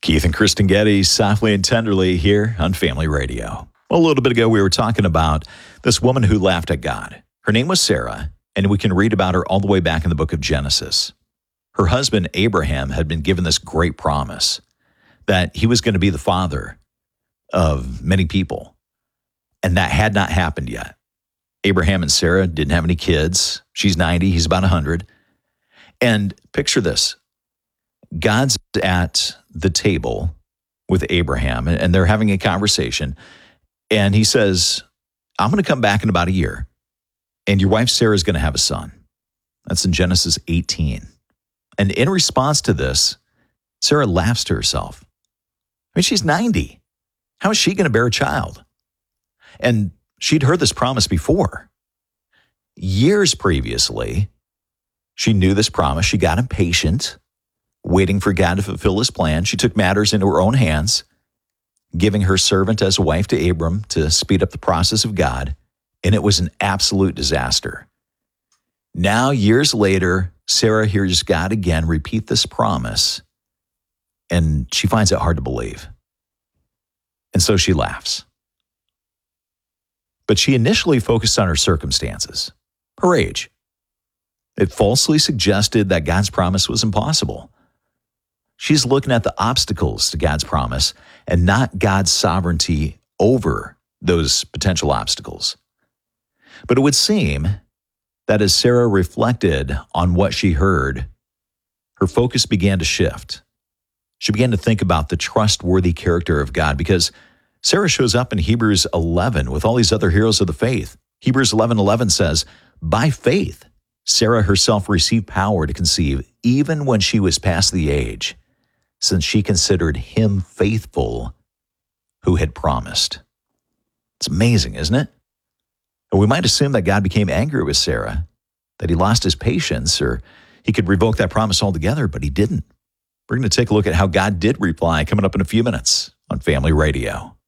Keith and Kristen Getty, softly and tenderly here on Family Radio. Well, a little bit ago, we were talking about this woman who laughed at God. Her name was Sarah, and we can read about her all the way back in the book of Genesis. Her husband, Abraham, had been given this great promise that he was going to be the father of many people, and that had not happened yet. Abraham and Sarah didn't have any kids. She's 90, he's about 100. And picture this. God's at the table with Abraham, and they're having a conversation. And he says, I'm going to come back in about a year, and your wife Sarah is going to have a son. That's in Genesis 18. And in response to this, Sarah laughs to herself. I mean, she's 90. How is she going to bear a child? And she'd heard this promise before. Years previously, she knew this promise. She got impatient, waiting for God to fulfill his plan. She took matters into her own hands, giving her servant as a wife to Abram to speed up the process of God, and it was an absolute disaster. Now, years later, Sarah hears God again repeat this promise, and she finds it hard to believe. And so she laughs. But she initially focused on her circumstances, her age. It falsely suggested that God's promise was impossible. She's looking at the obstacles to God's promise and not God's sovereignty over those potential obstacles. But it would seem that as Sarah reflected on what she heard, her focus began to shift. She began to think about the trustworthy character of God, because Sarah shows up in Hebrews 11 with all these other heroes of the faith. Hebrews 11:11 says, by faith, Sarah herself received power to conceive even when she was past the age, since she considered him faithful who had promised. It's amazing, isn't it? And we might assume that God became angry with Sarah, that he lost his patience, or he could revoke that promise altogether, but he didn't. We're going to take a look at how God did reply coming up in a few minutes on Family Radio.